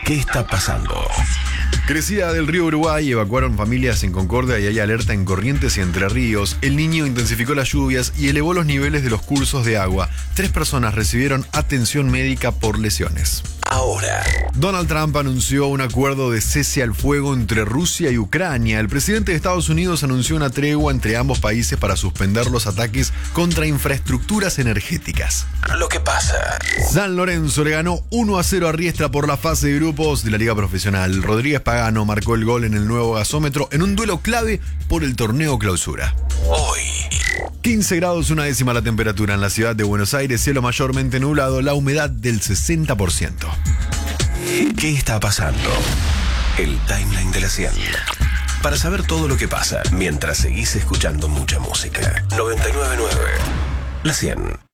¿Qué está pasando? Crecida del río Uruguay, evacuaron familias en Concordia y hay alerta en Corrientes y Entre Ríos. El Niño intensificó las lluvias y elevó los niveles de los cursos de agua. 3 personas recibieron atención médica por lesiones. Ahora, Donald Trump anunció un acuerdo de cese al fuego entre Rusia y Ucrania. El presidente de Estados Unidos anunció una tregua entre ambos países para suspender los ataques contra infraestructuras energéticas. lo que pasa. San Lorenzo le ganó 1-0 a Riestra por la fase de grupos de la Liga Profesional. Rodríguez Pagano marcó el gol en el nuevo gasómetro en un duelo clave por el torneo clausura. Hoy, 15 grados 1 décima la temperatura en la ciudad de Buenos Aires, cielo mayormente nublado, la humedad del 60%. ¿qué está pasando? El timeline de la 100. Para saber todo lo que pasa mientras seguís escuchando mucha música. 99.9 La 100.